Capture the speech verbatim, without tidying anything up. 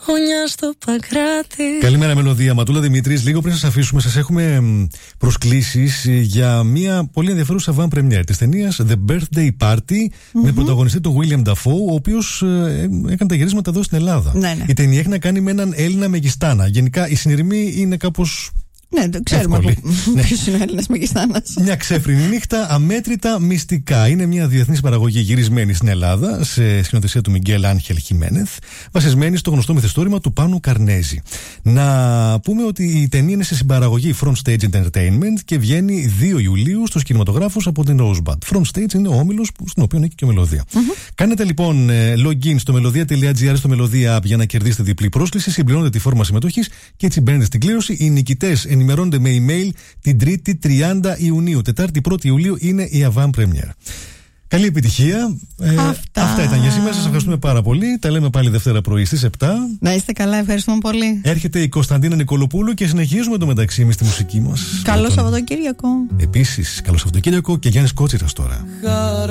Ουνιά στο Παγκράτη. Καλημέρα, Μελωδία. Ματούλα Δημήτρης. Λίγο πριν σας αφήσουμε, σας έχουμε προσκλήσεις για μια πολύ ενδιαφέρουσα van premiere της ταινίας The Birthday Party, mm-hmm. με πρωταγωνιστή τον William Dafoe, ο οποίος ε, έκανε τα γυρίσματα εδώ στην Ελλάδα. Ναι, ναι. Η ταινία έχει να κάνει με έναν Έλληνα μεγιστάνα. Γενικά η συνειρμή είναι κάπως. Ναι, το ξέρουμε ποιος είναι ο Έλληνας μεγιστάνας. Μια ξέφρινη νύχτα, αμέτρητα μυστικά. Είναι μια διεθνής παραγωγή γυρισμένη στην Ελλάδα, σε σκηνοθεσία του Μιγγέλ Άγχελ Χιμένεθ, βασισμένη στο γνωστό μυθιστόρημα του Πάνου Καρνέζη. Να πούμε ότι η ταινία είναι σε συμπαραγωγή Front Stage Entertainment και βγαίνει δύο Ιουλίου στους κινηματογράφους από την Rosebud. Front Stage είναι ο όμιλος στην οποίο έχει και Μελωδία. Mm-hmm. Κάνετε λοιπόν login στο melodia.gr, στο Melodia App, για να κερδίσετε διπλή πρόσκληση, συμπληρώνετε τη φόρμα συμμετοχής και έτσι μπαίνετε στην κλήρωση. Οι νικητές ενημερώνονται με email την Τρίτη τριάντα Ιουνίου. Τετάρτη πρώτη Ιουλίου είναι η Avant Premiere. Καλή επιτυχία. Αυτά. Ε, αυτά ήταν για σήμερα. Σας ευχαριστούμε πάρα πολύ. Τα λέμε πάλι Δευτέρα πρωί στις επτά. Να είστε καλά, ευχαριστούμε πολύ. Έρχεται η Κωνσταντίνα Νικολοπούλου και συνεχίζουμε το μεταξύ εμείς τη μουσική μας. Καλό Σαββατοκύριακο. Επίσης, καλό Σαββατοκύριακο και Γιάννης Κότσιρας τώρα.